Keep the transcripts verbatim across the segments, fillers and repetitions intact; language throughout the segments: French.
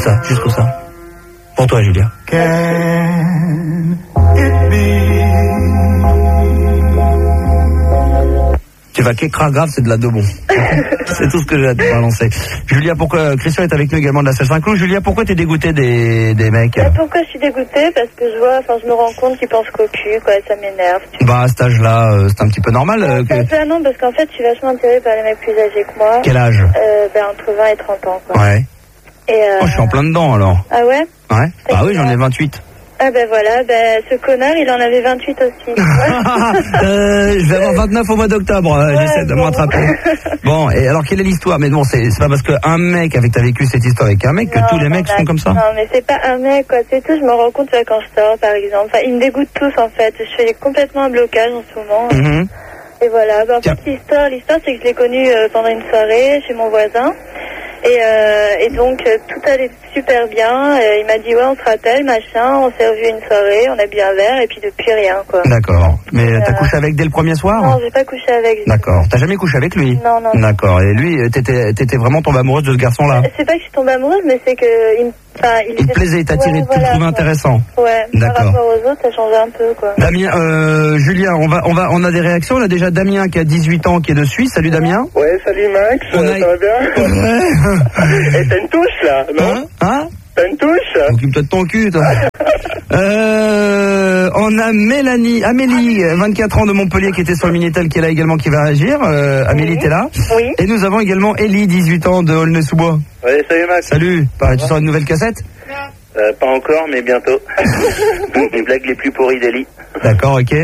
ça, juste comme ça. Pour toi, Julia. Can it be? Tu vas qu'écra grave, c'est de la de bon. C'est tout ce que j'ai à te balancer. Julia, pourquoi Christian est avec nous également de la salle Saint-Cloud. Julia, pourquoi t'es dégoûtée des, des mecs? Bah, pourquoi je suis dégoûtée? Parce que je vois, enfin je me rends compte qu'ils pensent qu'au cul, quoi, ça m'énerve. Bah à cet âge-là, euh, c'est un petit peu normal. À Euh, cet que... âge-là, non, parce qu'en fait, je suis vachement attirée par les mecs plus âgés que moi. Quel âge? euh, Ben entre vingt et trente ans, quoi. Ouais. Et, euh... Oh, je suis en plein dedans alors. Ah ouais? Ouais. Bah oui, j'en ai vingt-huit. Ah ben voilà, ben ce connard, il en avait vingt-huit aussi. euh, je vais avoir vingt-neuf au mois d'octobre, euh, Ouais, j'essaie de bon. me rattraper. Bon, et alors quelle est l'histoire? Mais bon, c'est, c'est pas parce qu'un mec, avec t'as vécu cette histoire avec un mec, que Non, tous les non, mecs bah, sont comme ça? Non, mais c'est pas un mec, quoi, c'est tout, je me rends compte tu vois, quand je sors, par exemple. Enfin, ils me dégoûtent tous, en fait. Je fais complètement un blocage en ce moment. Mhm. Et voilà, ben, en Tiens. fait, l'histoire, l'histoire, c'est que je l'ai connu euh, pendant une soirée chez mon voisin. Et, euh, et donc, euh, tout allait super bien. Euh, il m'a dit, ouais, on se rappelle, machin. On s'est revu une soirée, on a bu un verre, et puis depuis, rien, quoi. D'accord. Mais t'as Euh, couché avec dès le premier soir? Non, j'ai pas couché avec. D'accord. T'as jamais couché avec lui? Non, non. D'accord. Et lui, t'étais, t'étais vraiment tombée amoureuse de ce garçon-là? C'est pas que je suis tombée amoureuse, mais c'est que il, me- enfin, il, Il te était- plaisait, il t'a tiré, Ouais, tu le voilà, trouvais ouais. intéressant? Ouais, par D'accord. rapport aux autres, ça changeait un peu, quoi. Damien, euh, Julien, on va, on va, on a des réactions. On a déjà Damien qui a dix-huit ans, qui est de Suisse. Salut Damien. Ouais, salut Max, On euh, a- ça va bien? Ouais. Et t'as une touche là, non? Hein? Hein? T'as une touche? Occupe-toi de ton cul, toi. euh, on a Mélanie, Amélie, vingt-quatre ans de Montpellier, qui était sur le Minitel, qui est là également, qui va réagir. Euh, Amélie, Oui. t'es là? Oui. Et nous avons également Ellie, dix-huit ans de Aulnay-sous-Bois. Ouais, salut Max. Salut. Pareil, tu sors une nouvelle cassette? Euh, pas encore, mais bientôt. Les blagues les plus pourries d'Eli. D'accord, ok.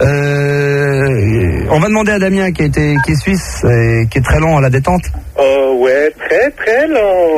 Euh, on va demander à Damien, qui, a été, qui est suisse et qui est très long à la détente. Oh ouais, très très lent.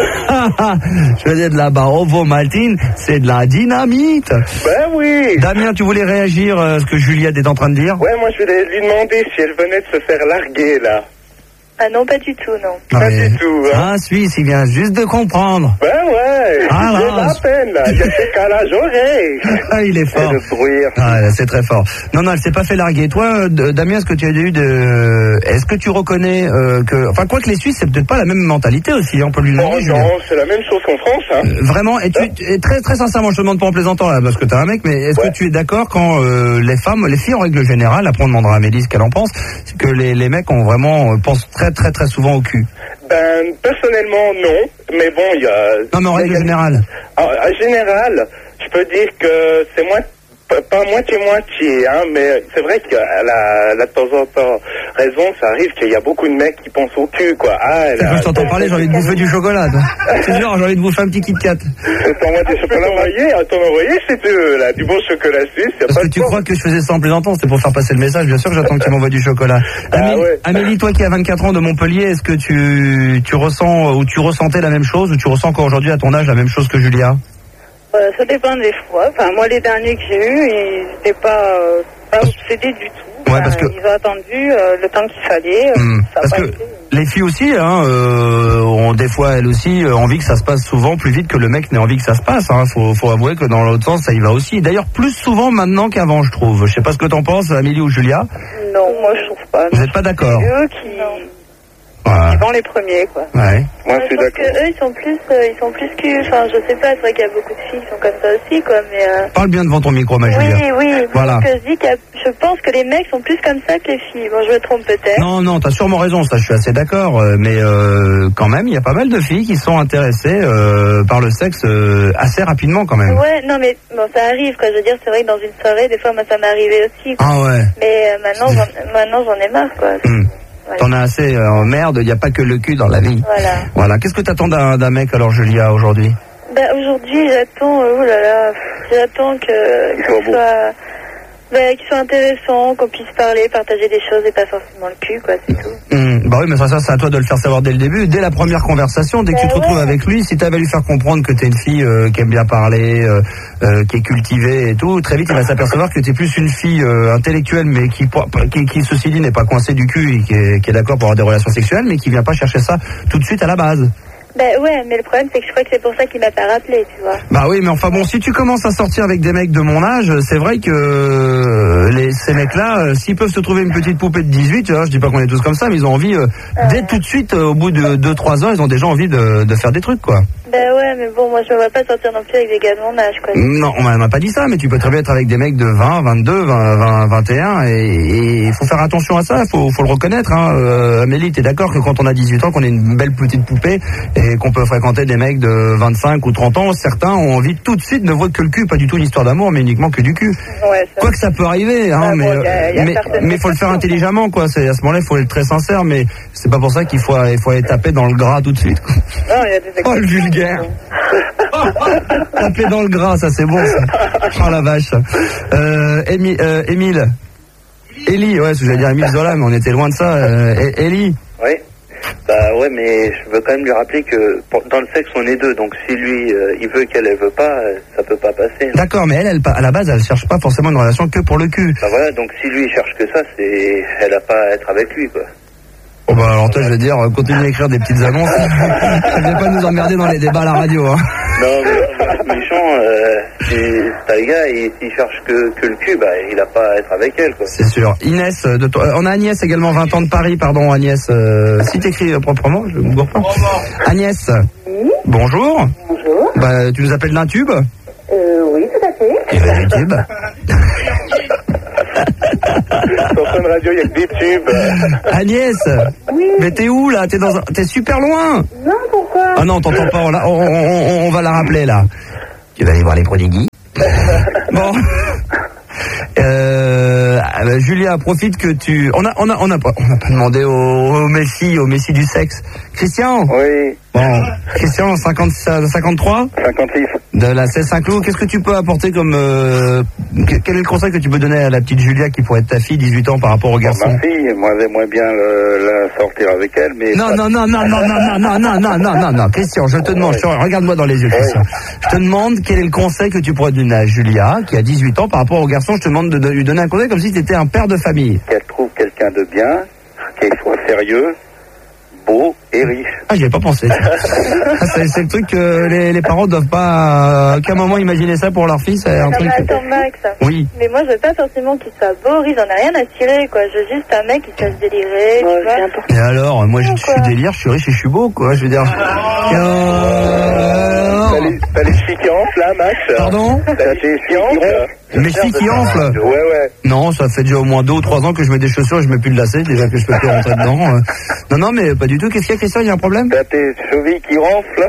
Je veux dire de la Barovo Maltine, c'est de la dynamite. Ben oui. Damien, tu voulais réagir à ce que Juliette est en train de dire? Ouais, moi je voulais lui demander si elle venait de se faire larguer là. Ah non, pas du tout, non. Non, Pas mais- du tout, hein. Un Suisse, il vient juste de comprendre. Ben ouais, Ah, j'ai là, la je- peine là, il y a ce calage oreille. Ah, il est fort. Et le bruire. Ah, là, c'est très fort. Non, non, elle s'est pas fait larguer. Toi, euh, D- Damien, est-ce que tu as eu de, est-ce que tu reconnais euh, que, enfin, quoi que les Suisses, c'est peut-être pas la même mentalité aussi. On peut lui Oh demander. Julien. non, c'est la même chose qu'en France, hein. Euh, Vraiment, et tu, et très très sincèrement, je te demande pas en plaisantant là, parce que t'es un mec, mais est-ce Ouais. que tu es d'accord quand euh, les femmes, les filles en règle générale, après on demandera à Amélie ce qu'elle en pense, c'est que les, les mecs ont vraiment euh, pensent très très très souvent au cul. Ben, personnellement, non. Mais bon, il y a... Non, mais en règle générale. En, en général, je peux dire que c'est moins... Pas pas moitié-moitié, hein, mais c'est vrai qu'elle a, elle a de temps en temps raison, ça arrive qu'il y a beaucoup de mecs qui pensent au cul, quoi. Ah, elle C'est a... quand je t'entends parler, j'ai envie de bouffer du chocolat. toi. C'est genre, j'ai envie de bouffer un petit Kit Kat. T'envoies du chocolat envoyé, t'en envoyer, c'est euh, là, du bon chocolat suisse, y a Parce pas que de tu quoi. crois que je faisais ça en plaisantant, c'était pour faire passer le message. Bien sûr que j'attends que tu m'envoies du chocolat. Ah Amélie, ouais. Amélie, toi qui as vingt-quatre ans de Montpellier, est-ce que tu, tu ressens ou tu ressentais la même chose ou tu ressens encore aujourd'hui à ton âge la même chose que Julia? Euh, ça dépend des fois. Enfin, moi, les derniers que j'ai eus, ils n'étaient pas, euh, pas obsédés du tout. Ouais, Enfin, parce que- Ils ont attendu euh, le temps qu'il fallait. euh, Hmm, ça a parce pas que été- les filles aussi, hein, euh, ont des fois elles aussi euh, envie que ça se passe souvent plus vite que le mec n'ait envie que ça se passe. Hein. Faut, faut avouer que dans l'autre sens ça y va aussi. D'ailleurs plus souvent maintenant qu'avant, je trouve. Je sais pas ce que t'en penses, Amélie ou Julia. Non, moi, je trouve pas. Vous n'êtes pas d'accord? C'est eux qui, Ouais. qui vont les premiers, quoi. Ouais. Moi, je je suis pense que d'accord. eux, ils sont plus, euh, ils sont plus que, enfin, je sais pas, c'est vrai qu'il y a beaucoup de filles qui sont comme ça aussi, quoi, mais. Euh... Parle bien devant ton micro, ma Oui, Julia. oui. Voilà. Donc, je dis que je pense que les mecs sont plus comme ça que les filles. Bon, je me trompe peut-être. Non, non, t'as sûrement raison, ça je suis assez d'accord, euh, mais euh, quand même, il y a pas mal de filles qui sont intéressées euh, par le sexe euh, assez rapidement quand même. Ouais, non, mais bon, ça arrive, quoi. Je veux dire, c'est vrai que dans une soirée, des fois, moi, ça m'est arrivé aussi, quoi. Ah ouais. Mais euh, maintenant, j'en, maintenant, j'en ai marre, quoi. Hmm. Voilà. T'en as assez, euh, merde, il n'y a pas que le cul dans la vie. Voilà. Voilà. Qu'est-ce que t'attends d'un, d'un mec alors, Julia, aujourd'hui? Ben, aujourd'hui, j'attends, euh, oh là là, j'attends que, Il qu'il soit beau. soit, ben, qu'il soit intéressant, qu'on puisse parler, partager des choses et pas forcément le cul, quoi, c'est tout. Hmm, bah oui, mais ça, ça, c'est à toi de le faire savoir dès le début, dès la première conversation, dès que Bah tu te retrouves ouais. avec lui, si t'avais lui faire comprendre que t'es une fille euh, qui aime bien parler, euh, euh, qui est cultivée et tout, très vite il va s'apercevoir que t'es plus une fille euh, intellectuelle, mais qui, qui, qui, ceci dit, n'est pas coincée du cul et qui est, qui est d'accord pour avoir des relations sexuelles, mais qui vient pas chercher ça tout de suite à la base. Ben ouais, mais le problème, c'est que je crois que c'est pour ça qu'il m'a pas rappelé, tu vois. Bah oui, mais enfin bon, si tu commences à sortir avec des mecs de mon âge, c'est vrai que euh, les, ces mecs-là, euh, s'ils peuvent se trouver une petite poupée de dix-huit, tu vois, je dis pas qu'on est tous comme ça, mais ils ont envie, euh, dès tout de suite, euh, au bout de deux trois ans, ils ont déjà envie de, de faire des trucs, quoi. Ben ouais, mais bon, moi je me vois pas sortir non plus avec des gars de mon âge, quoi. Non, on m'a pas dit ça, mais tu peux très bien être avec des mecs de vingt, vingt-deux, vingt, vingt, vingt et un, et il faut faire attention à ça, faut, faut le reconnaître, hein. Euh, Amélie, t'es d'accord que quand on a dix-huit ans, qu'on est une belle petite poupée, et qu'on peut fréquenter des mecs de vingt-cinq ou trente ans, certains ont envie tout de suite ne voir que le cul, pas du tout une histoire d'amour, mais uniquement que du cul. Ouais, ça... Quoi que ça peut arriver, hein, ah, mais, bon, y a, y a mais, mais faut le faire intelligemment, quoi. C'est, à ce moment-là, il faut être très sincère, mais c'est pas pour ça qu'il faut, il faut aller taper dans le gras tout de suite, quoi. Non, il y a des oh, le vulgaire. Taper dans le gras, ça c'est bon, ça. Oh la vache. Euh, Émi, euh, Émile. Élie, ouais, j'allais dire Émile Zola, mais on était loin de ça. Euh, Élie. Oui. Bah ouais, mais je veux quand même lui rappeler que pour, dans le sexe on est deux, donc si lui euh, il veut qu'elle elle veut pas, euh, ça peut pas passer. D'accord, mais elle, elle, à la base, elle cherche pas forcément une relation que pour le cul. Bah voilà, donc si lui il cherche que ça, c'est, elle a pas à être avec lui, quoi. Oh bah alors toi je vais dire, continue à écrire des petites annonces. Ça ne pas nous emmerder dans les débats à la radio, hein. Non mais méchant, euh, si t'as le gars et s'il cherche que, que le cul, bah il a pas à être avec elle, quoi. C'est sûr. Inès, de toi, euh, on a Agnès également, vingt ans de Paris, pardon Agnès. Euh, si t'écris euh, proprement, je ne me gourre pas. Agnès. Oui. Bonjour. Bonjour. Bah tu nous appelles d'un tube? Euh, oui, tout à fait. Eh ben, du tube. Sur Fun Radio, il y a que des tubes. Agnès. Oui. Mais t'es où là? T'es dans un... T'es super loin. Non, pourquoi? Ah non, t'entends pas. On, la... on, on, on va la rappeler là. Tu vas aller voir les prodigues. Bon. Euh, Julia, profite que tu. On a, on a, on a pas, on a pas demandé au, au Messi, au Messi du sexe. Christian. Oui. Bon, Christian, cinquante, cinquante-trois. cinquante-six. De la seize Saint-Cloud. Qu'est-ce que tu peux apporter comme euh, quel est le conseil que tu peux donner à la petite Julia qui pourrait être ta fille, dix-huit ans, par rapport au garçon? Ma fille, moi j'aimerais bien le, la sortir avec elle, mais. Non, non, non, non, non, non, non, non, non, non, non, non, Christian, je te demande, je te, regarde-moi dans les yeux, Christian. Je te demande quel est le conseil que tu pourrais donner à Julia, qui a dix-huit ans, par rapport au garçon. Je te demande de, de lui donner un conseil comme si tu étais un père de famille. Qu'elle trouve quelqu'un de bien, qu'il soit sérieux, beau et riche. Ah, j'y avais pas pensé. Ah, c'est, c'est le truc que les, les parents doivent pas à aucun moment imaginer ça pour leur fils. C'est un non, truc. mais attends, Max. Oui. Mais moi, je veux pas forcément qu'il soit beau, riche, j'en ai rien à tirer, quoi. Je veux juste un mec qui sache délirer, Ouais, tu vois. c'est important. Et alors, moi, je, je suis délire, je suis riche et je suis beau, quoi. Je veux dire. Euh... T'as les, t'as les filles qui enflent, là, Max? Pardon? T'as les filles qui enflent? Mes filles qui enflent? Ouais, ouais. Non, ça fait déjà au moins deux ou trois ans que je mets des chaussures et je mets plus de lacets, déjà que je peux plus rentrer dedans. Euh. Non, non, mais pas du tout. Qu'est-ce qu'il y a, Christian? Il y a un problème? T'as tes chevilles qui ronflent?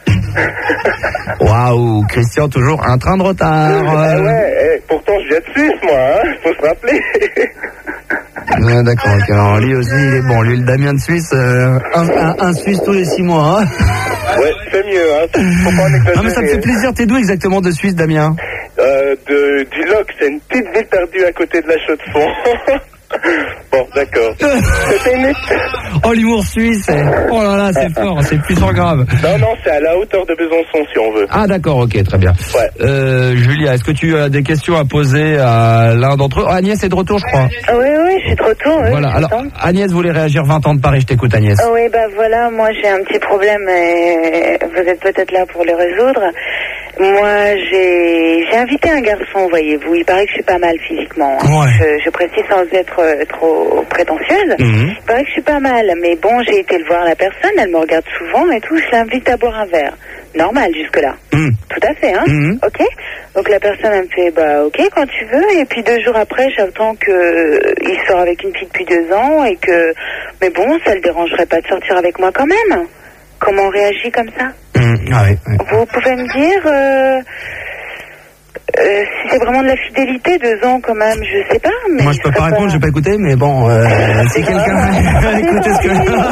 Waouh, Christian, toujours un train de retard. Ah ouais, eh, pourtant je viens de Suisse, moi, hein, faut se rappeler. Ouais, d'accord, ok. Alors lui aussi, il est bon. Lui, le Damien de Suisse, euh, un, un, un Suisse tous les six mois. Hein. Ouais, c'est mieux, hein. Faut pas en exagérer. Non, mais ça me fait plaisir. T'es d'où exactement de Suisse, Damien? Euh, de, du Loc, c'est une petite ville perdue à côté de la Chaux-de-Fonds. Bon, d'accord. C'était une... Oh, l'humour suisse. Oh là là, c'est fort, c'est puissant grave. Non, non, c'est à la hauteur de Besançon, si on veut. Ah, d'accord, ok, très bien. Ouais. Euh, Julia, est-ce que tu as des questions à poser à l'un d'entre eux? Oh, Agnès est de retour, je crois. Ah oui, oui, je suis de retour. Oui, Voilà, alors Agnès voulait réagir. Vingt ans de Paris, je t'écoute, Agnès. Ah oui, bah voilà, moi j'ai un petit problème et vous êtes peut-être là pour le résoudre. Moi, j'ai j'ai invité un garçon, voyez-vous. Il paraît que je suis pas mal physiquement. Hein. Ouais. Je, je précise sans être euh, trop prétentieuse. Mhm. Il paraît que je suis pas mal, mais bon, j'ai été le voir la personne. Elle me regarde souvent et tout. Je l'invite à boire un verre. Normal jusque-là. Mhm. Tout à fait, hein. Mhm. Ok. Donc la personne elle me fait bah ok quand tu veux. Et puis deux jours après, j'entends que euh, il sort avec une fille depuis deux ans et que mais bon, ça le dérangerait pas de sortir avec moi quand même. Comment on réagit comme ça? Mmh, ah oui, oui. Vous pouvez me dire euh, euh, si c'est vraiment de la fidélité, deux ans quand même, je sais pas. Mais Moi, je peux pas répondre, j'ai pas écouté, mais bon, euh, si quelqu'un écoutez ce que.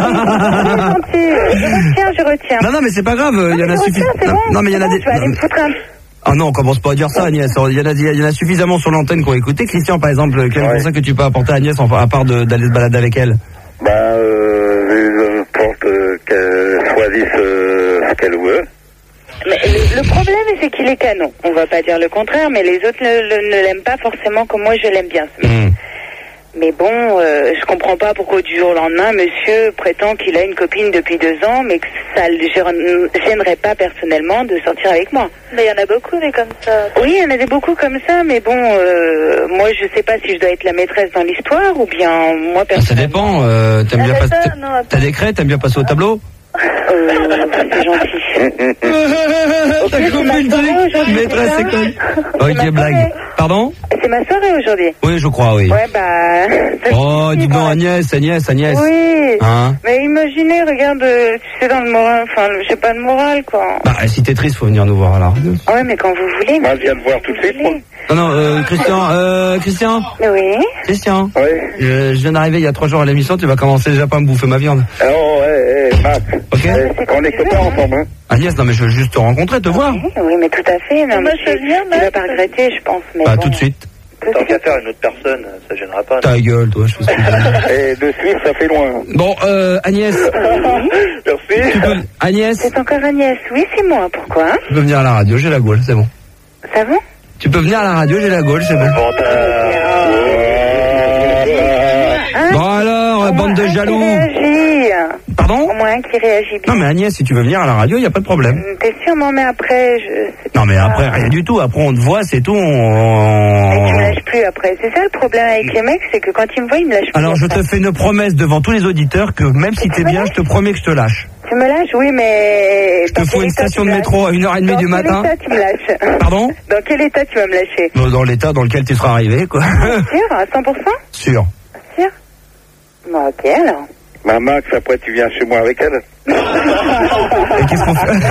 Je retiens, je retiens. Non, non, mais c'est pas grave, il y en a suffisamment. Non, non, mais il y en a des. Je vais aller me foutre un... Ah non, on commence pas à dire ça, Agnès. Il y en a, il y en a suffisamment sur l'antenne qu'on a écouté. Christian, par exemple, quel Ouais. conseil que tu peux apporter à Agnès, enfin, à part de- d'aller se balader avec elle? Ben, euh, je pense euh, qu'elle choisisse euh, ce qu'elle veut. Mais le, le problème, c'est qu'il est canon. On va pas dire le contraire, mais les autres ne, le- ne l'aiment pas forcément comme moi je l'aime bien. ce mec. Mmh. Mais bon, euh, je comprends pas pourquoi du jour au lendemain, monsieur prétend qu'il a une copine depuis deux ans, mais que ça le gêne- gênerait pas personnellement de sortir avec moi. Mais il y en a beaucoup, mais comme ça. Oui, il y en a des beaucoup comme ça, mais bon, euh, moi je sais pas si je dois être la maîtresse dans l'histoire ou bien moi Ah, ça personnellement. dépend. Euh, t'aimes Ah, bien mais passer. ça, non, attends. T'as des crêtes, t'aimes bien passer au tableau? Euh, c'est gentil. T'as compris le truc? Maîtresse école. Ok, blague. Pardon? C'est ma soirée aujourd'hui. Oui, je crois, oui. Ouais, bah... Oh, dis donc, Agnès, Agnès, Agnès. Oui. Hein? Mais imaginez, regarde, euh, tu sais, dans le moral, enfin, j'ai pas de morale, quoi. Bah, si t'es triste, faut venir nous voir à la radio. Ouais, mais quand vous voulez... Moi, je viens de voir tout de suite, moi. Non, non, euh, Christian, euh, Christian? Oui. Christian? Oui. Je, je viens d'arriver il y a trois jours à l'émission, tu vas commencer déjà pas à me bouffer ma viande. Oh, ouais, ouais, Max. Ok? Eh, on est copains ensemble, hein. Agnès, non, mais je veux juste te rencontrer, te voir. Oui, oui, mais tout à fait. Non, Moi, mais je tu, viens, tu Max. vas pas regretter, je pense, mais Bah, bon. tout de suite. Tant qu'à faire une autre personne, ça gênera pas. Ta gueule, toi, je fais ce que je veux. Et de Suisse, ça fait loin. Bon, euh, Agnès. Merci. Tu peux... Agnès, C'est encore Agnès. Oui, c'est moi. Pourquoi? tu peux venir à la radio, j'ai la gaule, c'est bon. Ça va? Tu peux venir à la radio, j'ai la gaule, c'est bon. Bon, Hein? Bon alors, Au bande de moins un jaloux. qui réagit. Pardon? Au moins un qui réagit bien. Non mais Agnès, si tu veux venir à la radio, il y a pas de problème. T'es sûr? Non, mais après, je sais Non mais pas. après, rien du tout. Après, on te voit, c'est tout. Et tu On... me lâches plus après. C'est ça le problème avec les mecs, c'est que quand ils me voient, ils me lâchent plus. Alors, je après. te fais une promesse devant tous les auditeurs que même si t'es bien, je te promets que je te lâche. Tu me lâches? Oui, mais... Je te fous une station de métro à une heure trente du matin. Dans quel état tu me lâches? Pardon? Dans quel état tu vas me lâcher? Dans dans l'état dans lequel tu seras arrivé, quoi. Sûr? À cent pour cent? Sûr. Sûr? Bon, ok, alors. Bah, Max, après, tu viens chez moi avec elle. Et qu'est-ce qu'on fait?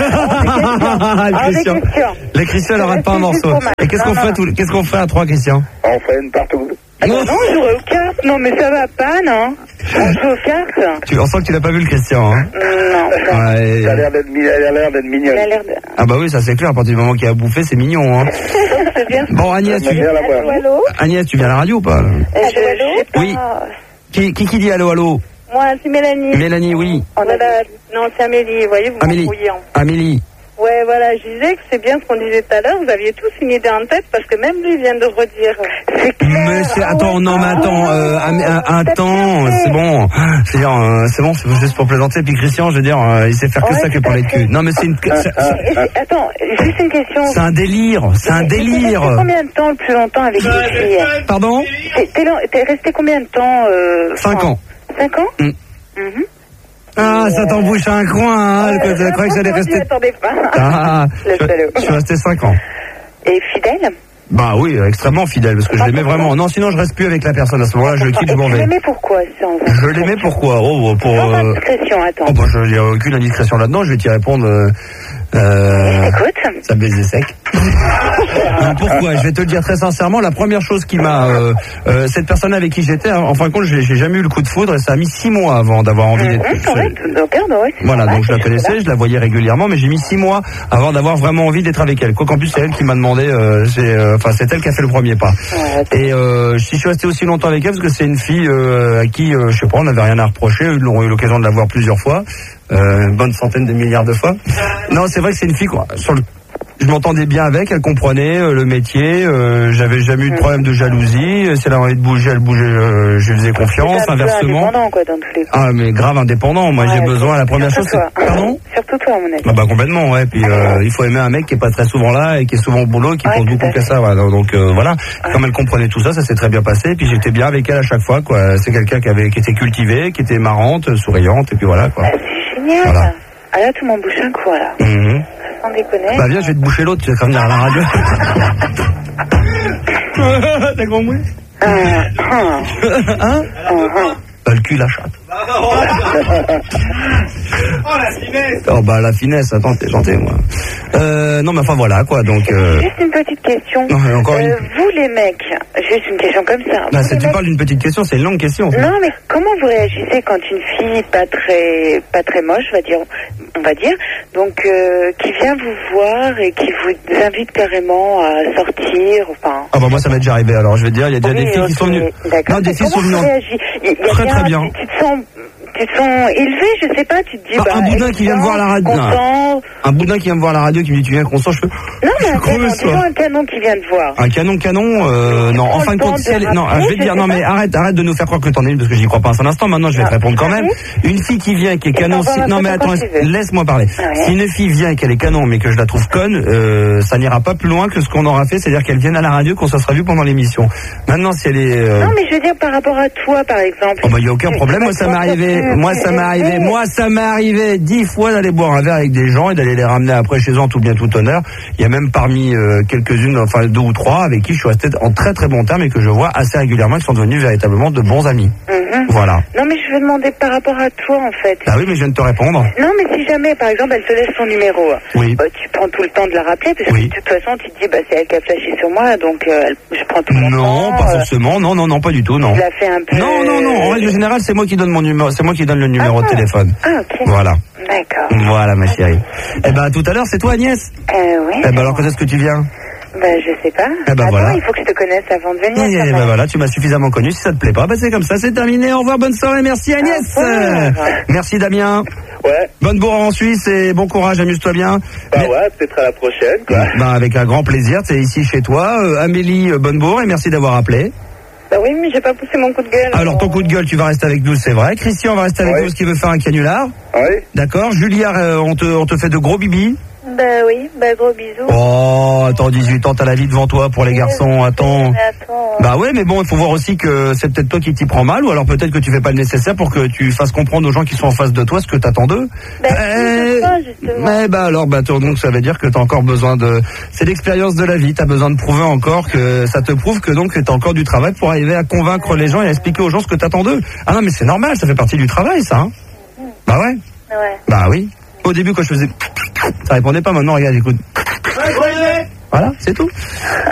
Ah, Le des Christian. questions. Le Christian, elle arrête pas un morceau. Et qu'est-ce qu'on ferait, tous- qu'est-ce qu'on ferait à trois, Christian? On fait une partout. Ah non, non, on jouerait aux cartes. Non, mais ça va pas, non? On joue aux cartes? Tu, on sent que tu l'as pas vu, le Christian, hein? Non, Ouais. Ça a l'air d'être mi- elle a l'air d'être mignonne. il a l'air de... Ah bah oui, ça c'est clair, à partir du moment qu'il a bouffé, c'est mignon, hein. C'est bien. Bon, Agnès, tu, J'aimerais bien la voir. Allô, allô? Agnès, tu viens à la radio ou pas? Euh, je- je sais pas. Oui. Qui, qui, qui dit allô, allô? Moi, c'est Mélanie. Mélanie, oui. On a Voilà. Non, c'est Amélie. Vous voyez, vous Amélie. m'embrouillez. hein. Amélie. Ouais, voilà, je disais que c'est bien ce qu'on disait tout à l'heure. Vous aviez tous une idée en tête parce que même lui vient de redire. C'est clair. Mais c'est, attends, non, mais attends, euh, un, un, un temps, c'est bon. C'est dire, euh, c'est bon, c'est juste pour plaisanter. Puis Christian, je veux dire, euh, il sait faire que Ouais, ça que tout parler à de fait. cul. Non, mais c'est une, c'est, c'est- Et- Attends, juste une question. c'est un délire, c'est un T'es resté délire. combien de temps le plus longtemps avec les filles? Pardon? T'es- T'es lo- t'es resté combien de temps euh, Cinq enfin, ans. Cinq ans? Mm. Mhm. Ah, ça t'embouche un coin, hein, que tu croyais que j'allais Je rester. m'attendais pas. Ah, Le je, salaud. je suis resté cinq ans. Et fidèle? Bah oui, extrêmement fidèle, parce que je l'aimais vraiment. Non, sinon je reste plus avec la personne. À ce moment-là, je le quitte, je Et m'en tu vais. l'aimais pourquoi, sans Je l'aimais pourquoi? Oh, pour. Sans Euh... indiscrétion, attends. Oh, bah, je n'y a aucune indiscrétion là-dedans. Je vais t'y répondre. Euh... euh, Écoute. Ça baisait sec. Non, pourquoi? Je vais te le dire très sincèrement. La première chose qui m'a, euh, euh, cette personne avec qui j'étais, en fin de compte, j'ai j'ai jamais eu le coup de foudre et ça a mis six mois avant d'avoir envie d'être. Mmh, ouais, tout- donc, ouais, c'est Voilà, normal, donc je la c'est connaissais, là. je la voyais régulièrement, mais j'ai mis six mois avant d'avoir vraiment envie d'être avec elle. Quoi qu'en plus c'est elle qui m'a demandé, euh, c'est, euh, enfin c'est elle qui a fait le premier pas. Ouais, Et euh, si je suis resté aussi longtemps avec elle, parce que c'est une fille euh, à qui, euh, je sais pas, on n'avait rien à reprocher, ils ont eu l'occasion de la voir plusieurs fois, euh, une bonne centaine de milliards de fois. Non, c'est vrai que c'est une fille quoi, sur le je m'entendais bien avec, elle comprenait euh, le métier, euh, j'avais jamais eu de problème de jalousie, euh, si elle avait envie de bouger, elle bougeait, euh, je lui faisais confiance, T'es un peu inversement. indépendant, quoi, dans tous les cas. Ah mais grave indépendant, moi Ouais, j'ai besoin, la première chose surtout c'est... toi. Pardon? Surtout toi, à mon avis. Ah bah complètement, ouais, puis euh, il faut aimer un mec qui est pas très souvent là et qui est souvent au boulot, qui Ouais, pense tout beaucoup à qu'à fait. ça, voilà. Donc euh, voilà, comme elle comprenait tout ça, ça s'est très bien passé, puis j'étais bien avec elle à chaque fois, quoi. C'est quelqu'un qui avait, qui était cultivé, qui était marrante, souriante, et puis voilà, quoi. Ah, c'est génial. Voilà. Ah là, tout m'en bouche un coup, là. Mhm. Sans déconner. Bah viens, je vais te boucher l'autre, tu vas venir à la radio. T'as compris? Ah, ah, Hein? ah, ah. Bah le cul, la chatte. Oh la finesse. Oh bah la finesse, attends, t'es gentil, moi. Euh, non mais enfin voilà, quoi, donc... Euh... Juste une petite question. Non, mais encore une... Euh, vous, les mecs, juste une question comme ça. Bah, Vous, c'est- les tu mecs- parles d'une petite question, c'est une longue question. Non, mais comment vous réagissez quand une fille pas très, pas très moche, on va dire, on va dire, donc euh, qui vient vous voir et qui vous invite carrément à sortir, enfin. Ah bah moi ça m'est déjà arrivé, alors je vais te dire, il y a déjà Oui, des filles qui ok, sont venues... D'accord. Non, des Mais filles sont comment venues... tu en- réagis Il y a- il y a Très, très rien, bien. Tu, tu te sens, tu te sens élevé, je sais pas, tu te dis. Ah, bah, un boudin qui vient me voir à la radio. Content. Un boudin qui vient me voir à la radio qui me dit tu viens qu'on sort, je fais... Non, mais un creuse, canon, quoi. disons un canon qui vient te voir. Un canon canon, euh, non, en prends fin le de compte, temps si de elle est- non, rappeler, je vais te je dire, sais non pas. mais arrête, arrête de nous faire croire que t'en es une, parce que j'y crois pas un seul instant, maintenant je vais te Ah, répondre quand même. oui. Une fille qui vient, qui est Et canon, t'en si- vas non mais quand attends, tu veux. laisse-moi parler. Ah ouais. Si une fille vient et qu'elle est canon, mais que je la trouve conne, euh, ça n'ira pas plus loin que ce qu'on aura fait, c'est-à-dire qu'elle vienne à la radio, qu'on se sera vu pendant l'émission. Maintenant, si elle est... euh, Non, mais je veux dire par rapport à toi, par exemple. Oh bah y a aucun Tu- problème, tu moi ça vas m'est te arrivé, sentir Moi, ça m'est arrivé, moi, ça m'est arrivé dix fois d'aller boire un verre avec des gens et d'aller les ramener après chez eux en tout bien tout honneur. Il y a même parmi euh, quelques-unes, enfin deux ou trois, avec qui je suis resté en très très bon terme et que je vois assez régulièrement, qui sont devenus véritablement de bons amis. Mhm. Voilà. Non, mais je veux demander par rapport à toi, en fait. Ah oui, mais je viens de te répondre. Non, mais si jamais, par exemple, elle te laisse son numéro, Oui. bah, tu prends tout le temps de la rappeler, parce Oui. que de toute façon, tu te dis, bah, c'est elle qui a flashé sur moi, donc euh, elle- je prends tout mon temps. Non, pas forcément. Non, non, non, pas du tout, non. Je la fais un peu... Non, non, non. En règle générale, c'est moi qui donne mon numéro, c'est moi qui donne le numéro Ah. de téléphone. Ah, ok. Voilà. D'accord. Voilà, ma chérie. Eh ben, tout à l'heure, c'est toi, Agnès. Euh, oui. Eh ben, alors, quand est-ce que tu viens? Bah, je sais pas. Eh ben, Attends, voilà. il faut que je te connaisse avant de venir. Eh quand ben même. voilà, tu m'as suffisamment connu. Si ça te plaît pas, bah c'est comme ça, c'est terminé. Au revoir, bonne soirée. Merci, Agnès. Au revoir. Merci, Damien. Ouais, Bonne bourre en Suisse et bon courage, amuse-toi bien. bah Mais- ouais, peut-être à la prochaine, quoi. Bah, avec un grand plaisir, c'est ici chez toi. Euh, Amélie, euh, bonne bourre et merci d'avoir appelé. Bah oui, mais j'ai pas poussé mon coup de gueule. Alors, ton coup de gueule, tu vas rester avec nous, c'est vrai. Christian va rester avec Ouais. nous parce qu'il veut faire un canular. Oui. D'accord. Julia, euh, on te, on te fait de gros bibis. Bah oui, bah gros bisous. Oh, attends, dix-huit ans, t'as la vie devant toi pour les garçons. Attends. Mais attends. Bah ouais, mais bon, il faut voir aussi que c'est peut-être toi qui t'y prends mal, ou alors peut-être que tu fais pas le nécessaire pour que tu fasses comprendre aux gens qui sont en face de toi ce que t'attends d'eux. Bah, Eh, c'est ça, justement. mais bah alors, bah toi, donc ça veut dire que t'as encore besoin de... C'est l'expérience de la vie, t'as besoin de prouver encore que ça te prouve que donc t'as encore du travail pour arriver à convaincre les gens et à expliquer aux gens ce que t'attends d'eux. Ah non, mais c'est normal, ça fait partie du travail, ça. Hein. Bah ouais, Ouais. bah oui. Au début, quand je faisais... Ça répondait pas, maintenant, regarde, écoute. Voilà, c'est tout.